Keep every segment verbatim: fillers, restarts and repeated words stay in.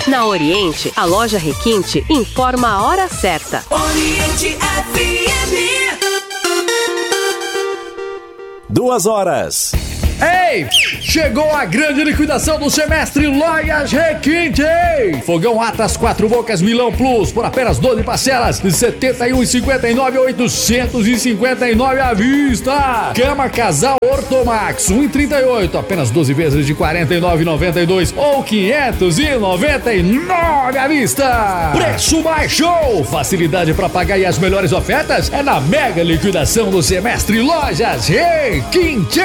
Na Oriente, a loja Requinte informa a hora certa. Oriente F M. Duas horas. Ei! Chegou a grande liquidação do semestre Lojas Requinte! Fogão Atlas quatro bocas Milão Plus por apenas doze parcelas de setenta e um reais e cinquenta e nove centavos a oitocentos e cinquenta e nove reais à vista. Cama Casal Ortomax um real e trinta e oito centavos, apenas doze vezes de quarenta e nove reais e noventa e dois centavos ou quinhentos e noventa e nove reais à vista. Preço baixou! Facilidade para pagar e as melhores ofertas é na mega liquidação do semestre Lojas Requinte!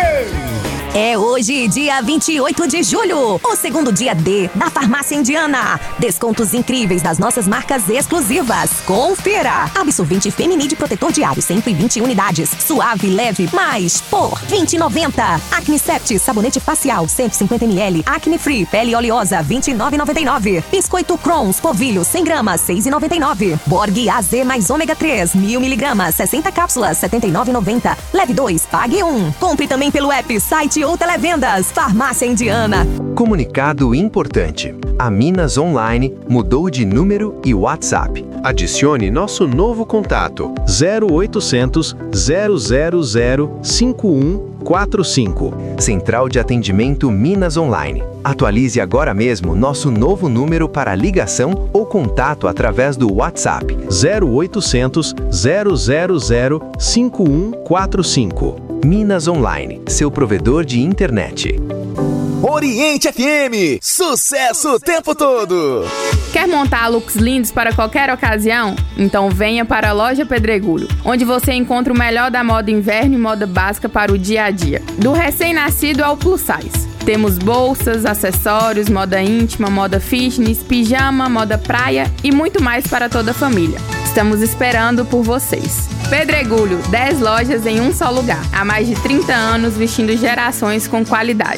É hoje, dia vinte e oito de julho, o segundo dia D da Farmácia Indiana. Descontos incríveis das nossas marcas exclusivas. Confira! Absorvente Feminide Protetor Diário, cento e vinte unidades. Suave, leve, mais por vinte e noventa reais. Acne Sept, sabonete facial, cento e cinquenta mililitros. Acne Free, pele oleosa, vinte e nove reais e noventa e nove centavos. Biscoito Crons, polvilho, cem gramas, seis reais e noventa e nove centavos. Borg A Z mais ômega três, mil miligramas, sessenta cápsulas, setenta e nove reais e noventa centavos. Leve dois, pague um. Compre também pelo app, site ou televendas. Farmácia Indiana. Comunicado importante. A Minas Online mudou de número e WhatsApp. Adicione nosso novo contato zero oitocentos, zero zero zero, cinco um quatro cinco. Central de Atendimento Minas Online. Atualize agora mesmo nosso novo número para ligação ou contato através do WhatsApp zero oitocentos, zero zero zero, cinco um quatro cinco. Minas Online, seu provedor de internet. Oriente F M, sucesso o tempo todo! Quer montar looks lindos para qualquer ocasião? Então venha para a Loja Pedregulho, onde você encontra o melhor da moda inverno e moda básica para o dia a dia. Do recém-nascido ao plus size. Temos bolsas, acessórios, moda íntima, moda fitness, pijama, moda praia e muito mais para toda a família. Estamos esperando por vocês. Pedregulho, dez lojas em um só lugar. Há mais de trinta anos vestindo gerações com qualidade.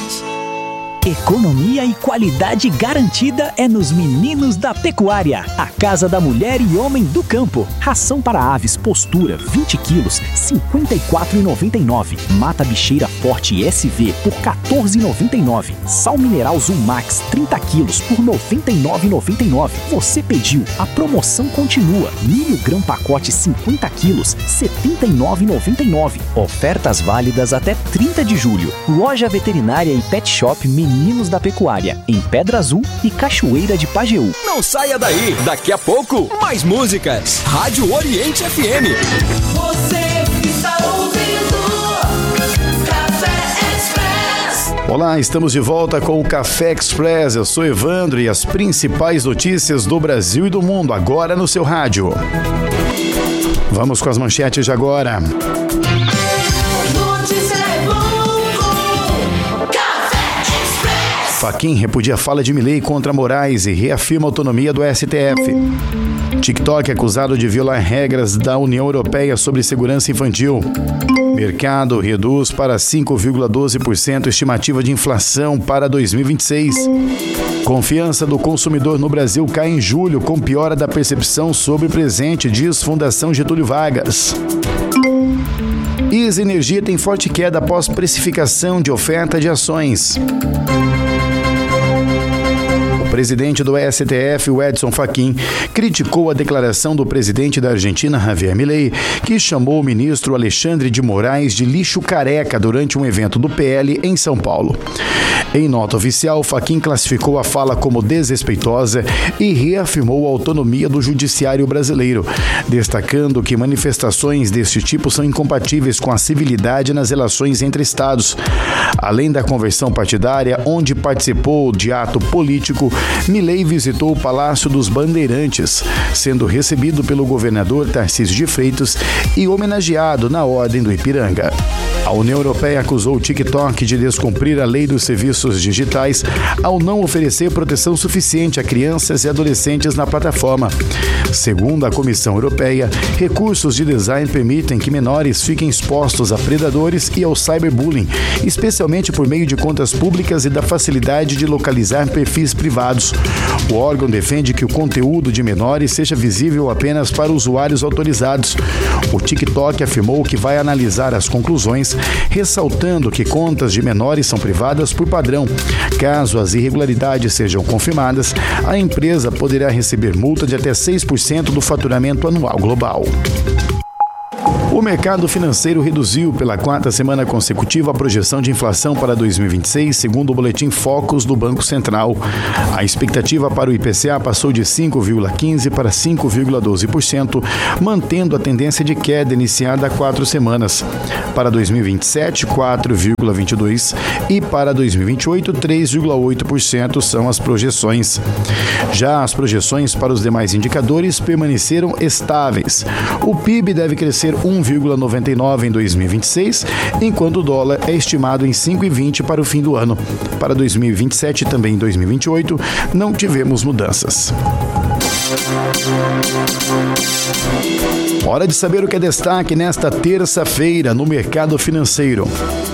Economia e qualidade garantida é nos Meninos da Pecuária, a casa da mulher e homem do campo. Ração para aves postura vinte quilos, cinquenta e quatro reais e noventa e nove centavos. Mata bicheira forte S V por quatorze reais e noventa e nove centavos. Sal mineral Zoom Max trinta quilos por noventa e nove reais e noventa e nove centavos. Você pediu, a promoção continua. Milho grão pacote cinquenta quilos, setenta e nove reais e noventa e nove centavos. Ofertas válidas até trinta de julho. Loja Veterinária e Pet Shop Meninos Meninos da Pecuária, em Pedra Azul e Cachoeira de Pajeú. Não saia daí, daqui a pouco, mais músicas. Rádio Oriente F M. Você está ouvindo Café Express. Olá, estamos de volta com o Café Express. Eu sou Evandro e as principais notícias do Brasil e do mundo agora no seu rádio. Vamos com as manchetes de agora. Fachin repudia a fala de Milei contra Moraes e reafirma a autonomia do S T F. TikTok é acusado de violar regras da União Europeia sobre segurança infantil. Mercado reduz para cinco vírgula doze por cento estimativa de inflação para dois mil e vinte e seis. Confiança do consumidor no Brasil cai em julho com piora da percepção sobre presente, diz Fundação Getúlio Vargas. Isa Energia tem forte queda após precificação de oferta de ações. O presidente do S T F, o Edson Fachin, criticou a declaração do presidente da Argentina, Javier Milei, que chamou o ministro Alexandre de Moraes de lixo careca durante um evento do P L em São Paulo. Em nota oficial, Fachin classificou a fala como desrespeitosa e reafirmou a autonomia do judiciário brasileiro, destacando que manifestações deste tipo são incompatíveis com a civilidade nas relações entre estados. Além da conversão partidária, onde participou de ato político, Milei visitou o Palácio dos Bandeirantes, sendo recebido pelo governador Tarcísio de Freitas e homenageado na Ordem do Ipiranga. A União Europeia acusou o TikTok de descumprir a lei dos serviços digitais ao não oferecer proteção suficiente a crianças e adolescentes na plataforma. Segundo a Comissão Europeia, recursos de design permitem que menores fiquem expostos a predadores e ao cyberbullying, especialmente por meio de contas públicas e da facilidade de localizar perfis privados. O órgão defende que o conteúdo de menores seja visível apenas para usuários autorizados. O TikTok afirmou que vai analisar as conclusões, ressaltando que contas de menores são privadas por padrão. Caso as irregularidades sejam confirmadas, a empresa poderá receber multa de até seis por cento do faturamento anual global. O mercado financeiro reduziu pela quarta semana consecutiva a projeção de inflação para dois mil e vinte e seis, segundo o boletim Focus do Banco Central. A expectativa para o I P C A passou de cinco vírgula quinze por cento para cinco vírgula doze por cento, mantendo a tendência de queda iniciada há quatro semanas. Para dois mil e vinte e sete, quatro vírgula vinte e dois por cento e para dois mil e vinte e oito, três vírgula oito por cento são as projeções. Já as projeções para os demais indicadores permaneceram estáveis. O P I B deve crescer um vírgula noventa e nove por cento em dois mil e vinte e seis, enquanto o dólar é estimado em cinco vírgula vinte para o fim do ano. Para dois mil e vinte e sete e também em dois mil e vinte e oito, não tivemos mudanças. Hora de saber o que é destaque nesta terça-feira no mercado financeiro.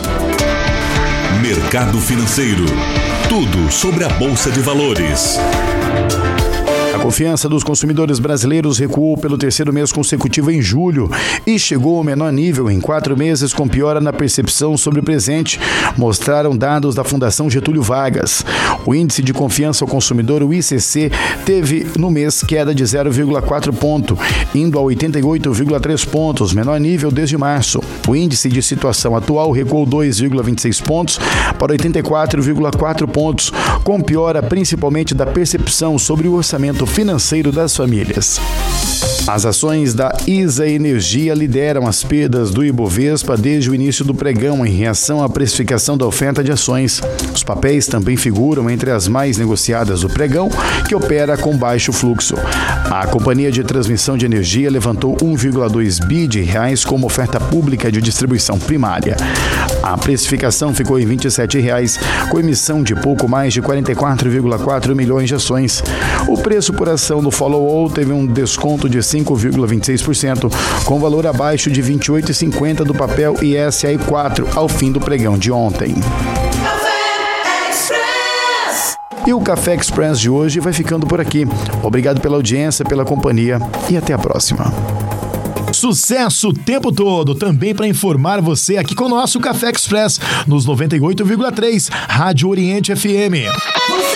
Mercado Financeiro. Tudo sobre a Bolsa de Valores. A confiança dos consumidores brasileiros recuou pelo terceiro mês consecutivo em julho e chegou ao menor nível em quatro meses, com piora na percepção sobre o presente, mostraram dados da Fundação Getúlio Vargas. O índice de confiança ao consumidor, o I C C, teve no mês queda de zero vírgula quatro ponto, indo a oitenta e oito vírgula três pontos, menor nível desde março. O índice de situação atual recuou dois vírgula vinte e seis pontos para oitenta e quatro vírgula quatro pontos, com piora principalmente da percepção sobre o orçamento financeiro das famílias. As ações da I S A Energia lideram as perdas do Ibovespa desde o início do pregão, em reação à precificação da oferta de ações. Os papéis também figuram entre as mais negociadas do pregão, que opera com baixo fluxo. A companhia de transmissão de energia levantou um vírgula dois bilhão de reais como oferta pública de distribuição primária. A precificação ficou em vinte e sete reais, com emissão de pouco mais de quarenta e quatro vírgula quatro milhões de ações. O preço por ação do follow-on teve um desconto de cinco vírgula vinte e seis por cento, com valor abaixo de vinte e oito reais e cinquenta centavos do papel I S A I quatro ao fim do pregão de ontem. E o Café Express de hoje vai ficando por aqui. Obrigado pela audiência, pela companhia e até a próxima. Sucesso o tempo todo, também para informar você aqui com o nosso Café Express nos noventa e oito vírgula três Rádio Oriente F M.